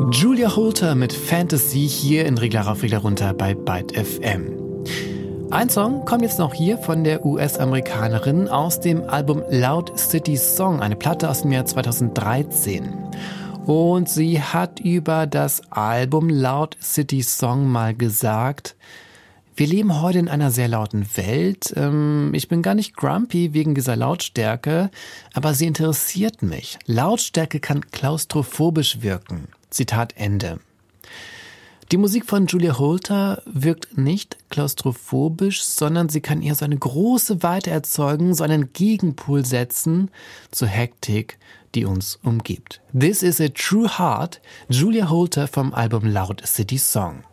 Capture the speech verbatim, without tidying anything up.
Julia Holter mit Fantasy hier in Regler rauf, Regler runter bei Byte F M. Ein Song kommt jetzt noch hier von der U S-Amerikanerin aus dem Album Loud City Song, eine Platte aus dem Jahr zweitausenddreizehn. Und sie hat über das Album Loud City Song mal gesagt: Wir leben heute in einer sehr lauten Welt. Ich bin gar nicht grumpy wegen dieser Lautstärke, aber sie interessiert mich. Lautstärke kann klaustrophobisch wirken. Zitat Ende. Die Musik von Julia Holter wirkt nicht klaustrophobisch, sondern sie kann eher so eine große Weite erzeugen, so einen Gegenpol setzen zur Hektik, die uns umgibt. This is a True Heart, Julia Holter vom Album Loud City Song.